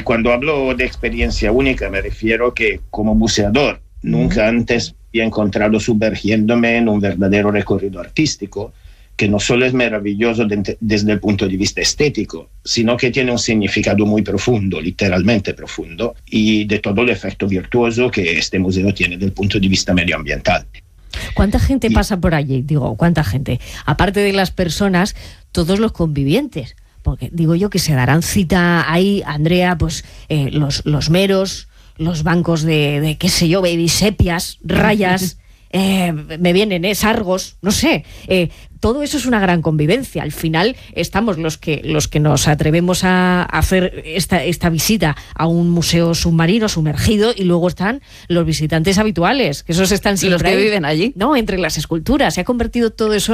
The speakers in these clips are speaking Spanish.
cuando hablo de experiencia única me refiero que como buceador nunca antes había encontrado sumergiéndome en un verdadero recorrido artístico que no solo es maravilloso desde el punto de vista estético, sino que tiene un significado muy profundo, literalmente profundo, y de todo el efecto virtuoso que este museo tiene desde el punto de vista medioambiental. ¿Cuánta gente pasa por allí? Digo, ¿cuánta gente? Aparte de las personas, todos los convivientes. Porque digo yo que se darán cita ahí, Andrea, pues los meros, los bancos de qué sé yo, baby sepias, rayas, me vienen, sargos, no sé. Todo eso es una gran convivencia. Al final estamos los que nos atrevemos a hacer esta visita a un museo submarino sumergido, y luego están los visitantes habituales, que esos están siempre los que ahí, viven allí, ¿no? Entre las esculturas. Se ha convertido todo eso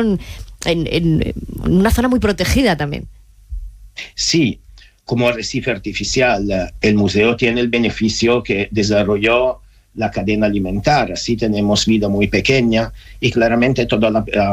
en una zona muy protegida también. Sí, como arrecife artificial, el museo tiene el beneficio que desarrolló la cadena alimentar. Así tenemos vida muy pequeña y claramente toda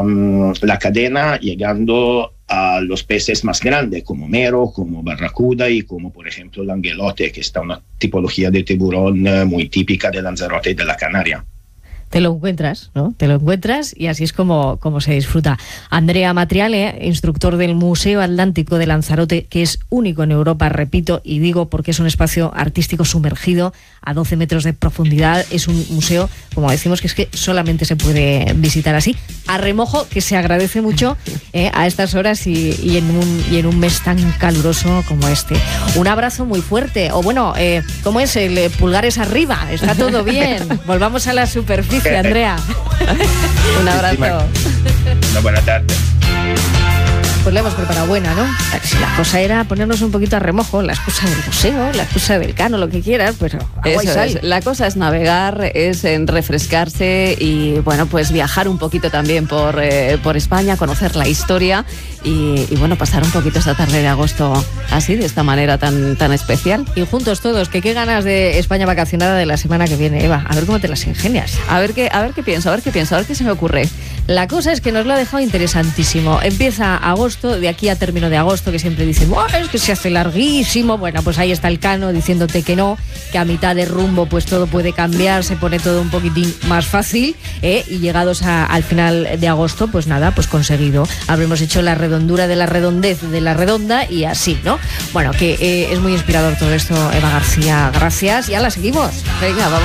la cadena llegando a los peces más grandes, como mero, como barracuda y como por ejemplo el anguilote, que está una tipología de tiburón muy típica de Lanzarote y de la Canaria. Te lo encuentras, ¿no? Te lo encuentras y así es como se disfruta. Andrea Matriale, instructor del Museo Atlántico de Lanzarote, que es único en Europa, repito, y digo porque es un espacio artístico sumergido a 12 metros de profundidad. Es un museo, como decimos, que es que solamente se puede visitar así, a remojo, que se agradece mucho a estas horas y en un mes tan caluroso como este. Un abrazo muy fuerte. O bueno, ¿cómo es? El pulgares arriba. Está todo bien. Volvamos a la superficie. Andrea, un abrazo. Una buena tarde. Pues la hemos preparado buena, ¿no? La cosa era ponernos un poquito a remojo, la excusa del museo, la excusa del Cano, lo que quieras, pero agua y sal. La cosa es navegar, es refrescarse y, bueno, pues viajar un poquito también por España, conocer la historia y bueno, pasar un poquito esta tarde de agosto así, de esta manera tan especial. Y juntos todos, que qué ganas de España vacacionada de la semana que viene, Eva. A ver cómo te las ingenias. A ver qué pienso, a ver qué se me ocurre. La cosa es que nos lo ha dejado interesantísimo. Empieza agosto, de aquí a término de agosto, que siempre dicen, es que se hace larguísimo. Bueno, pues ahí está el Cano diciéndote que no, que a mitad de rumbo pues todo puede cambiar, se pone todo un poquitín más fácil, y llegados al final de agosto, pues nada, pues conseguido. Habremos hecho la redondura de la redondez de la redonda y así, ¿no? Bueno, que es muy inspirador todo esto, Eva García. Gracias, ya la seguimos. Venga, vamos.